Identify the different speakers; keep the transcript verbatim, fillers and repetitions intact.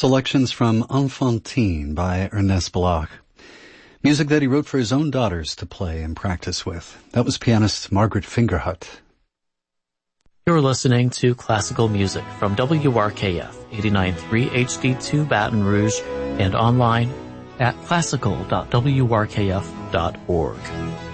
Speaker 1: Selections from Enfantine by Ernest Bloch. Music that he wrote for his own daughters to play and practice with. That was pianist Margaret Fingerhut.
Speaker 2: You're listening to classical music from W R K F eighty-nine point three H D two Baton Rouge and online at classical dot w r k f dot org.